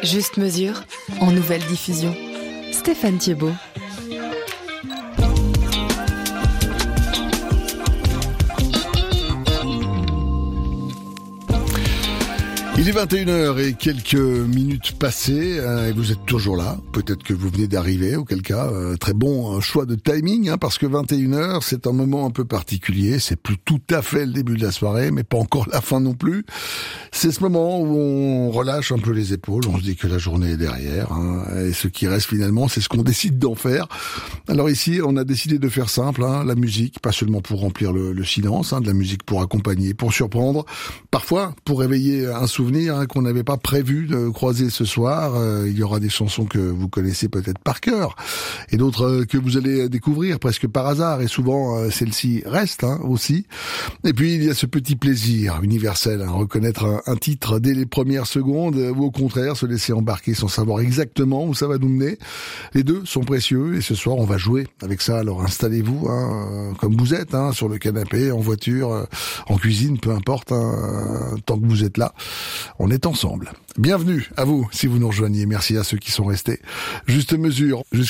Juste mesure, en nouvelle diffusion. Stéphane Thiebaud. Il est 21h et quelques minutes passées et vous êtes toujours là. Peut-être que vous venez d'arriver, auquel cas, très bon choix de timing, parce que 21h, c'est un moment un peu particulier. C'est plus tout à fait le début de la soirée, mais pas encore la fin non plus. C'est ce moment où on relâche un peu les épaules, on se dit que la journée est derrière, et ce qui reste finalement, c'est ce qu'on décide d'en faire. Alors ici, on a décidé de faire simple, la musique, pas seulement pour remplir le silence, de la musique pour accompagner, pour surprendre, parfois pour réveiller un souvenir qu'on n'avait pas prévu de croiser ce soir. Il y aura des chansons que vous connaissez peut-être par cœur et d'autres que vous allez découvrir presque par hasard, et souvent celle-ci reste aussi. Et puis il y a ce petit plaisir universel, reconnaître un titre dès les premières secondes, ou au contraire se laisser embarquer sans savoir exactement où ça va nous mener. Les deux sont précieux et ce soir on va jouer avec ça. Alors installez-vous comme vous êtes, sur le canapé, en voiture, en cuisine, peu importe, tant que vous êtes là. On est ensemble. Bienvenue à vous si vous nous rejoignez. Merci à ceux qui sont restés. Juste mesure jusqu'à